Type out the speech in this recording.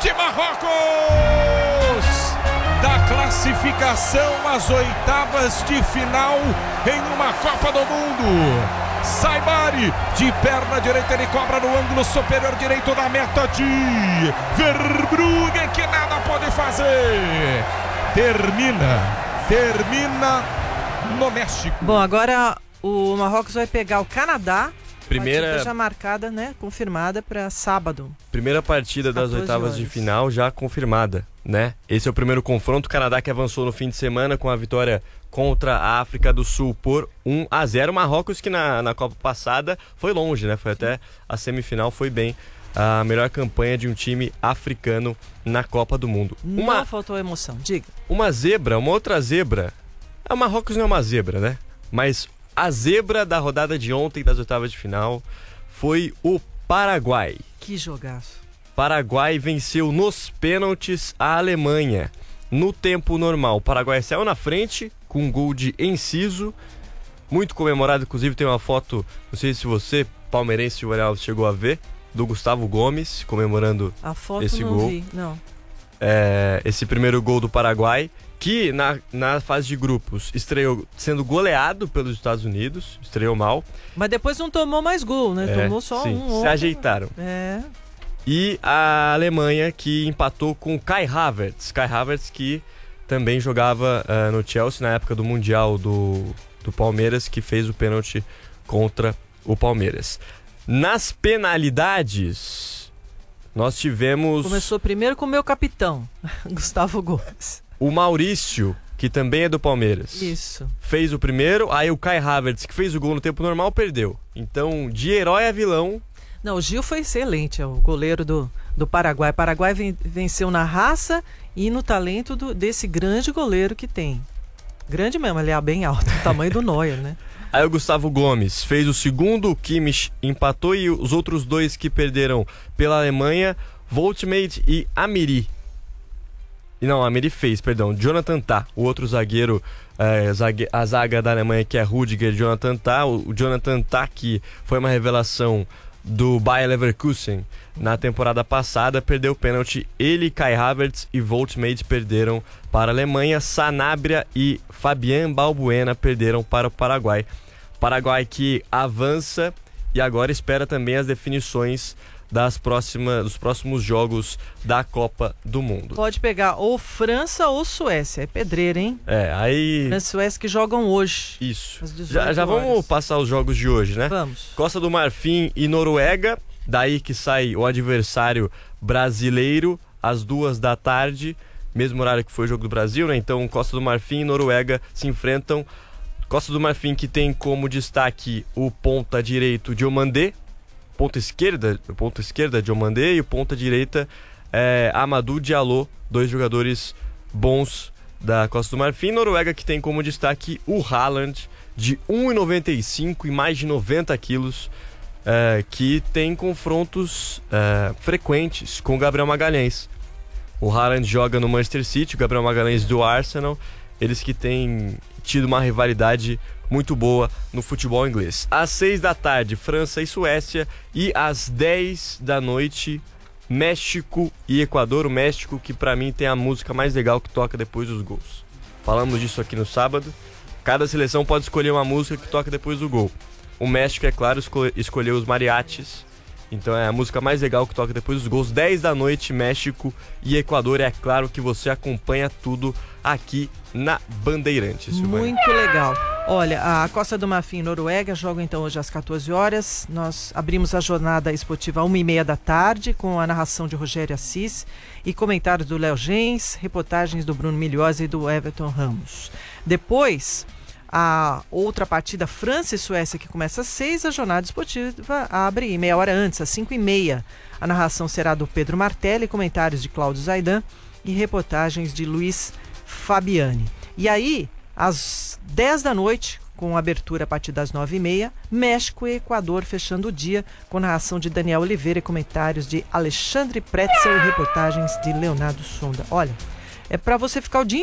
de Marrocos, da classificação às oitavas de final em uma Copa do Mundo. Saibari, de perna direita, ele cobra no ângulo superior direito da meta de Verbruggen, que nada pode fazer. Termina no México. Bom, agora o Marrocos vai pegar o Canadá. Primeira já marcada, né? Confirmada para sábado. Primeira partida das oitavas de final já confirmada, né? Esse é o primeiro confronto. O Canadá que avançou no fim de semana com a vitória contra a África do Sul por 1-0. Marrocos que na Copa passada foi longe, né? Foi até a semifinal, foi bem. A melhor campanha de um time africano na Copa do Mundo. Não faltou emoção, diga. Uma outra zebra. O Marrocos não é uma zebra, né? Mas a zebra da rodada de ontem das oitavas de final foi o Paraguai. Que jogaço. Paraguai venceu nos pênaltis a Alemanha. No tempo normal, o Paraguai saiu na frente com um gol de Enciso, muito comemorado. Inclusive tem uma foto, não sei se você, palmeirense, chegou a ver, do Gustavo Gomes comemorando a foto esse não gol. Vi, não. Esse primeiro gol do Paraguai, que na fase de grupos estreou sendo goleado pelos Estados Unidos, estreou mal. Mas depois não tomou mais gol, né? Tomou só sim, um. Se ajeitaram. E a Alemanha que empatou com o Kai Havertz. Kai Havertz que também jogava no Chelsea na época do Mundial do Palmeiras, que fez o pênalti contra o Palmeiras. Nas penalidades, nós tivemos... Começou primeiro com o meu capitão, Gustavo Gomes. O Maurício, que também é do Palmeiras. Isso. Fez o primeiro, aí o Kai Havertz, que fez o gol no tempo normal, perdeu. Então, de herói a vilão... Não, o Gil foi excelente, é o goleiro do Paraguai. O Paraguai venceu na raça e no talento desse grande goleiro que tem. Grande mesmo, ele é bem alto, o tamanho do Neuer, né? Aí o Gustavo Gomes fez o segundo, o Kimmich empatou e os outros dois que perderam pela Alemanha, Woltmade e Amiri. Amiri fez, perdão, Jonathan Tah, o outro zagueiro, a zaga da Alemanha, que é Rudiger, Jonathan Tah. O Jonathan Tah, que foi uma revelação do Bayer Leverkusen na temporada passada, perdeu o pênalti. Ele, Kai Havertz e Woltmade perderam para a Alemanha. Sanabria e Fabien Balbuena perderam para o Paraguai. Paraguai que avança e agora espera também as definições dos próximos jogos da Copa do Mundo. Pode pegar ou França ou Suécia, é pedreira, hein? Aí... França e Suécia que jogam hoje. Isso. Já vamos passar os jogos de hoje, né? Vamos. Costa do Marfim e Noruega, daí que sai o adversário brasileiro às 14h, mesmo horário que foi o jogo do Brasil, né? Então Costa do Marfim e Noruega se enfrentam. Costa do Marfim que tem como destaque o ponta direito Diomandé, ponta esquerda Diomandé, e o ponta direita Amadou Diallo, dois jogadores bons da Costa do Marfim. Noruega que tem como destaque o Haaland, de 1,95 e mais de 90 quilos, que tem confrontos frequentes com o Gabriel Magalhães. O Haaland joga no Manchester City, o Gabriel Magalhães do Arsenal, eles que têm tido uma rivalidade muito boa no futebol inglês. Às 18h, França e Suécia, e às 22h, México e Equador. O México que pra mim tem a música mais legal que toca depois dos gols. Falamos disso aqui no sábado. Cada seleção pode escolher uma música que toca depois do gol. O México, é claro, escolheu os mariachis. Então é a música mais legal que toca depois dos gols. 22h, México e Equador. É claro que você acompanha tudo aqui na Bandeirantes. Muito legal. Olha, a Costa do Marfim e Noruega jogam então hoje às 14h. Nós abrimos a jornada esportiva às 1h30 com a narração de Rogério Assis e comentários do Léo Gens, reportagens do Bruno Milhosa e do Everton Ramos. Depois, a outra partida, França e Suécia, que começa às 6h, a jornada esportiva abre meia hora antes, às 5h30. A narração será do Pedro Martelli, comentários de Cláudio Zaidan e reportagens de Luiz Fabiani. E aí, às 10h, com abertura a partir das 9h30, México e Equador fechando o dia, com narração de Daniel Oliveira e comentários de Alexandre Pretzel e reportagens de Leonardo Sonda. Olha, é para você ficar o dia